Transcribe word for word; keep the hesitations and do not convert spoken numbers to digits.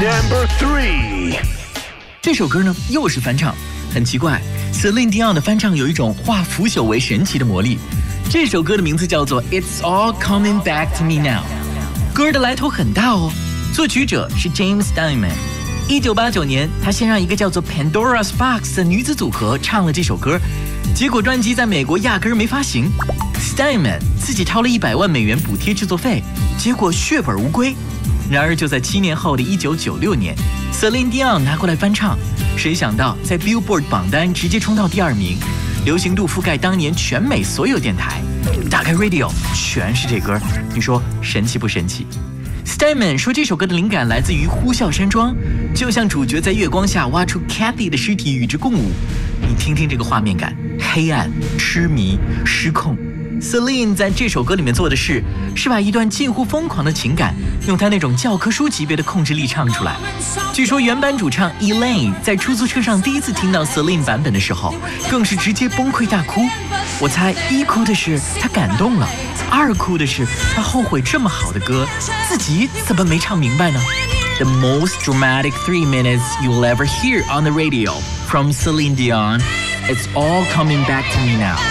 Number three， 这首歌呢又是翻唱，很奇怪 ，Celine Dion 的翻唱有一种化腐朽为神奇的魔力。这首歌的名字叫做 It's All Coming Back to Me Now， 歌的来头很大哦，作曲者是 James Diamond。一九八九年，他先让一个叫做 Pandora's Box 的女子组合唱了这首歌，结果专辑在美国压根儿没发行。Steinman 自己掏了一百万美元补贴制作费，结果血本无归。然而就在七年后的一九九六年 ，Celine Dion 拿过来翻唱，谁想到在 Billboard 榜单直接冲到第二名，流行度覆盖当年全美所有电台，打开 Radio 全是这歌，你说神奇不神奇？Steinman 说这首歌的灵感来自于呼啸山庄，就像主角在月光下挖出 Kathy 的尸体与之共舞。你听听这个画面感，黑暗、痴迷、失控。Celine 在这首歌里面做的事，是把一段近乎疯狂的情感，用她那种教科书级别的控制力唱出来。据说原版主唱 Elaine 在出租车上第一次听到 Celine 版本的时候，更是直接崩溃大哭。我猜一哭的是她感动了，二哭的是她后悔这么好的歌，自己怎么没唱明白呢？ The most dramatic three minutes you'll ever hear on the radio from Celine Dion. It's all coming back to me now.